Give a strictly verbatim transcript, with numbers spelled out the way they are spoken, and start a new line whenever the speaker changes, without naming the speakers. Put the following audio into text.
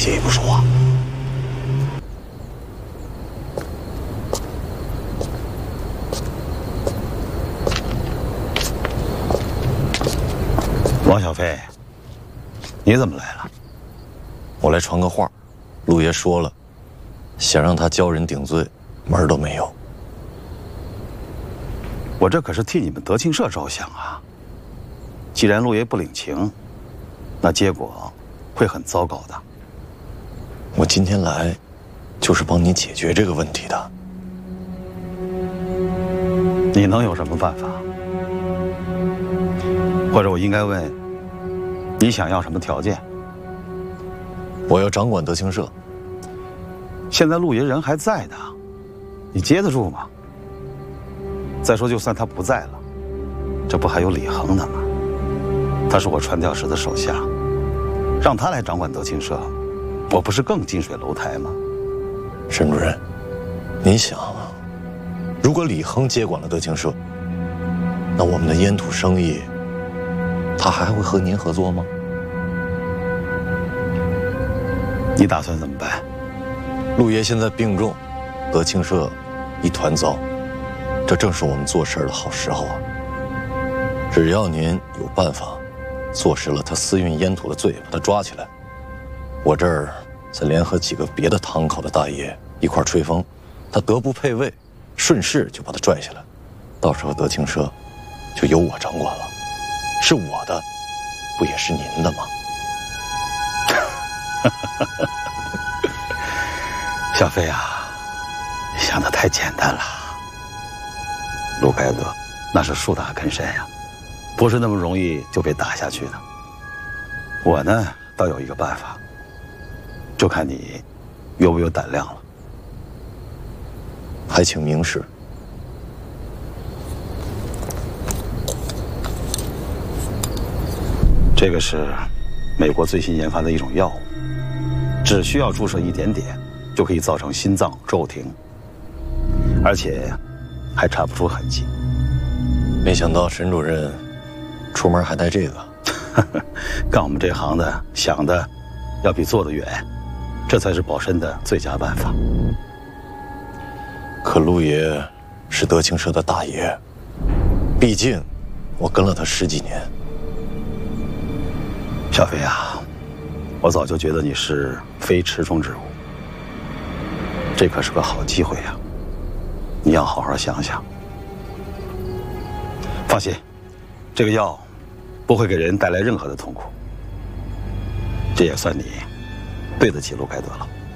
介意不说话。
王小飞，你怎么来了？
我来传个话，陆爷说了，想让他教人顶罪，门儿都没有。
我这可是替你们德庆社着想啊！既然陆爷不领情，那结果会很糟糕的。
我今天来，就是帮你解决这个问题的。
你能有什么办法？或者我应该问，你想要什么条件？
我要掌管德庆社。
现在陆爷人还在的，你接得住吗？再说，就算他不在了，这不还有李恒呢吗？他是我传教士的手下，让他来掌管德庆社，我不是更近水楼台吗？
沈主任，您想啊，如果李恒接管了德庆社，那我们的烟土生意，他还会和您合作吗？
你打算怎么办？
陆爷现在病重，德庆社一团糟，这正是我们做事的好时候啊！只要您有办法坐实了他私运烟土的罪，把他抓起来，我这儿再联合几个别的堂口的大爷一块吹风，他德不配位，顺势就把他拽下来，到时候德庆社就由我掌管了，是我的，不也是您的吗？
小飞啊，你想得太简单了。陆开德那是树大根深呀，不是那么容易就被打下去的。我呢，倒有一个办法，就看你有没有胆量了。
还请明示。
这个是美国最新研发的一种药物，只需要注射一点点，就可以造成心脏骤停，而且还查不出痕迹。
没想到沈主任出门还带这个。
干我们这行的，想的要比做的远，这才是保身的最佳办法。
可陆爷是德庆社的大爷，毕竟我跟了他十几年。
小飞啊，我早就觉得你是非池中之物，这可是个好机会呀，你要好好想想。放心，这个药不会给人带来任何的痛苦，这也算你对得起陆开德了。